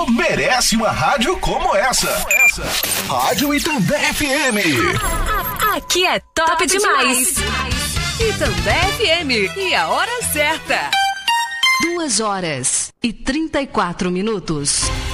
merece uma rádio como essa. Rádio Itambé FM. Aqui é top demais. Itambé FM. E a hora certa. 2h34.